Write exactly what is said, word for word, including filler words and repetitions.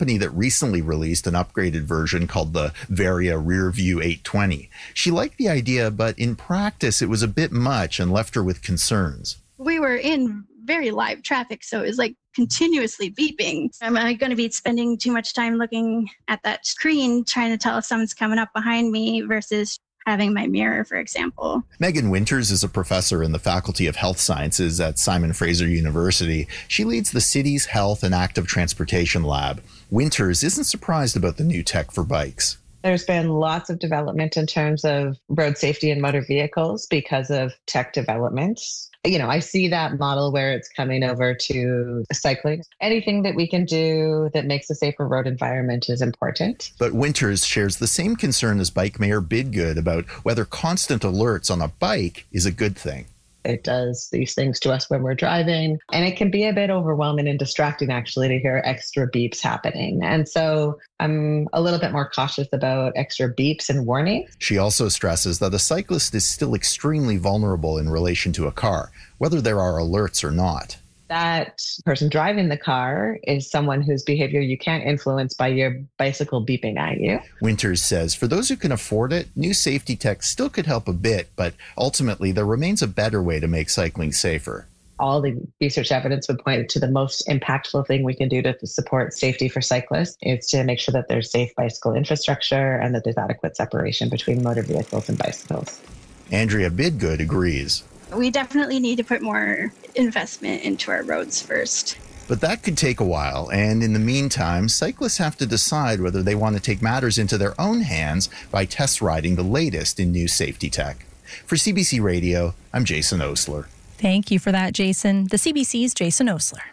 company that recently released an upgraded version called the Varia Rearview eight twenty. She liked the idea, but in practice, it was a bit much and left her with concerns. We were in very live traffic, so it was like continuously beeping. Am I going to be spending too much time looking at that screen trying to tell if someone's coming up behind me versus having my mirror, for example? Megan Winters is a professor in the Faculty of Health Sciences at Simon Fraser University. She leads the city's Health and Active Transportation Lab. Winters isn't surprised about the new tech for bikes. There's been lots of development in terms of road safety in motor vehicles because of tech developments. You know, I see that model where it's coming over to cycling. Anything that we can do that makes a safer road environment is important. But Winters shares the same concern as Bike Mayor Bidgood about whether constant alerts on a bike is a good thing. It does these things to us when we're driving, and it can be a bit overwhelming and distracting, actually, to hear extra beeps happening. And so I'm a little bit more cautious about extra beeps and warnings. She also stresses that a cyclist is still extremely vulnerable in relation to a car, whether there are alerts or not. That person driving the car is someone whose behavior you can't influence by your bicycle beeping at you. Winters says for those who can afford it, new safety tech still could help a bit, but ultimately there remains a better way to make cycling safer. All the research evidence would point to the most impactful thing we can do to support safety for cyclists is to make sure that there's safe bicycle infrastructure and that there's adequate separation between motor vehicles and bicycles. Andrea Bidgood agrees. We definitely need to put more investment into our roads first. But that could take a while, and in the meantime, cyclists have to decide whether they want to take matters into their own hands by test riding the latest in new safety tech. For C B C Radio, I'm Jason Osler. Thank you for that, Jason. The C B C's Jason Osler.